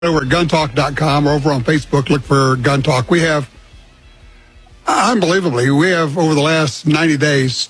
over at guntalk.com or over on Facebook. Look for Gun Talk. We have, unbelievably, over the last 90 days,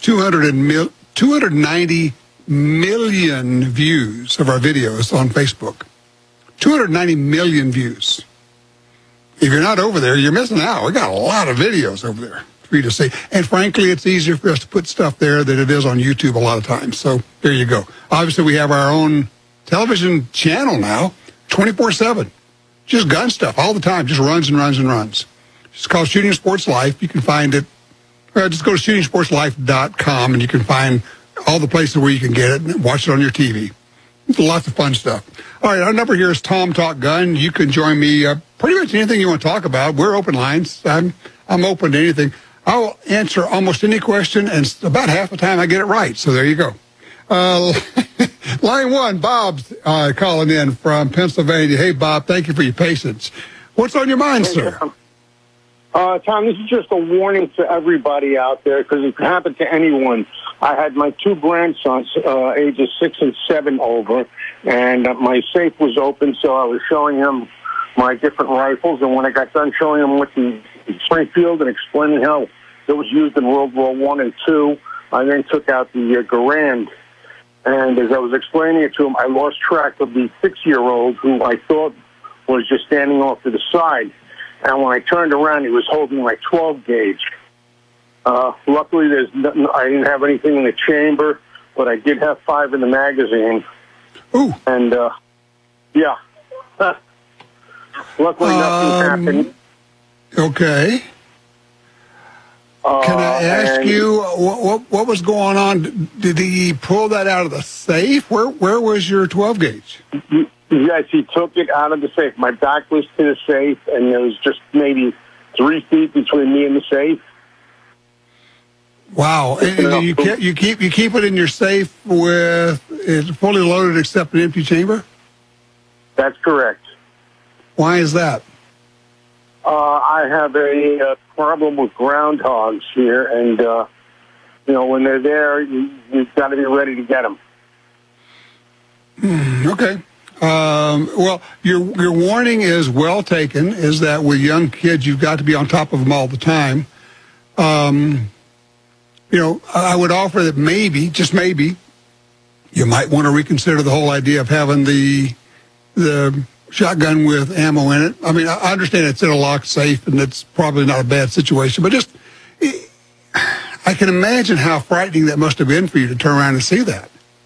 290 million views of our videos on Facebook. 290 million views. If you're not over there, you're missing out. We got a lot of videos over there for you to see. And frankly, it's easier for us to put stuff there than it is on YouTube a lot of times. So there you go. Obviously, we have our own television channel now, 24/7. Just gun stuff all the time. Just runs and runs and runs. It's called Shooting Sports Life. You can find it. Just go to shootingsportslife.com and you can find all the places where you can get it and watch it on your TV. It's lots of fun stuff. All right, our number here is Tom Talk Gun. You can join me pretty much anything you want to talk about. We're open lines. I'm open to anything. I'll answer almost any question, and about half the time I get it right. So there you go. Line one, Bob's calling in from Pennsylvania. Hey, Bob, thank you for your patience. What's on your mind, sir? Tom, this is just a warning to everybody out there because it could happen to anyone. I had my two grandsons, ages 6 and 7, over, and my safe was open, so I was showing him my different rifles. And when I got done showing him what the Springfield and explaining how it was used in World War I and II, I then took out the Garand. And as I was explaining it to him, I lost track of the 6-year-old who I thought was just standing off to the side. And when I turned around, he was holding my 12 gauge. Luckily, I didn't have anything in the chamber, but I did have 5 in the magazine. Ooh. And, yeah. Luckily, nothing happened. Okay. Can I ask you what was going on? Did he pull that out of the safe? Where was your 12 gauge? Yes, he took it out of the safe. My back was to the safe, and there was just maybe 3 feet between me and the safe. Wow! And you keep it in your safe with it's fully loaded except an empty chamber? That's correct. Why is that? I have a problem with groundhogs here, and when they're there, you've got to be ready to get them. Okay. Well, your warning is well taken. Is that with young kids, you've got to be on top of them all the time. I would offer that maybe, just maybe, you might want to reconsider the whole idea of having the shotgun with ammo in it. I mean, I understand it's in a locked safe, and it's probably not a bad situation, but I can imagine how frightening that must have been for you to turn around and see that.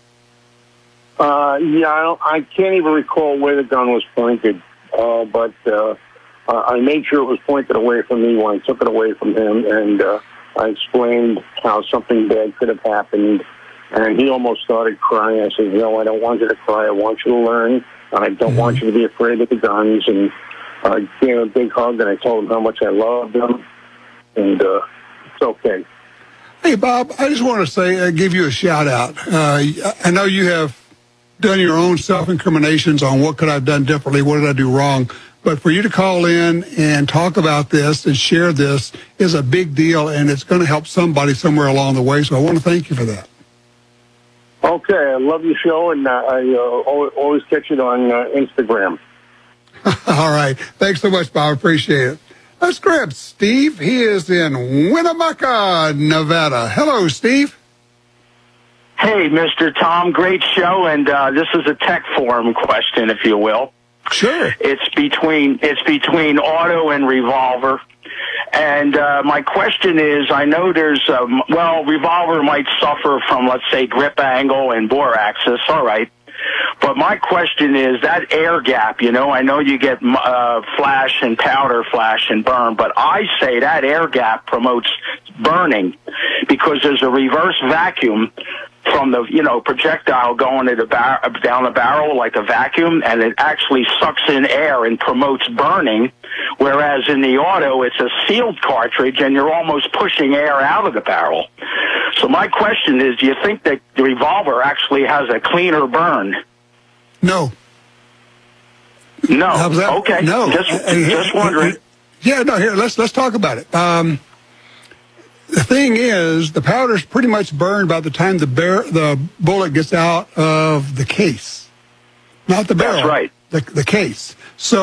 I can't even recall where the gun was pointed, but I made sure it was pointed away from me when I took it away from him, and I explained how something bad could have happened, and he almost started crying. I said, no, I don't want you to cry. I want you to learn. I don't want you to be afraid of the guns. And I gave him a big hug, and I told him how much I loved him, and it's okay. Hey, Bob, I just want to say, give you a shout-out. I know you have done your own self-incriminations on what could I have done differently, what did I do wrong, but for you to call in and talk about this and share this is a big deal, and it's going to help somebody somewhere along the way, so I want to thank you for that. Okay, I love your show, and I always catch it on Instagram. All right. Thanks so much, Bob. Appreciate it. Let's grab Steve. He is in Winnemucca, Nevada. Hello, Steve. Hey, Mr. Tom, great show, and this is a tech forum question, if you will. Sure. It's between auto and revolver. And my question is, I know there's, revolver might suffer from, let's say, grip angle and bore axis, all right. But my question is, that air gap, I know you get flash and powder flash and burn, but I say that air gap promotes burning because there's a reverse vacuum from the, projectile going to down the barrel like a vacuum, and it actually sucks in air and promotes burning, whereas in the auto, it's a sealed cartridge, and you're almost pushing air out of the barrel. So my question is, do you think that the revolver actually has a cleaner burn? No. No. How's that? Okay. No. Just wondering. Yeah, no, here, let's talk about it. The thing is, the powder's pretty much burned by the time the bullet gets out of the case. Not the barrel. That's right. the case. So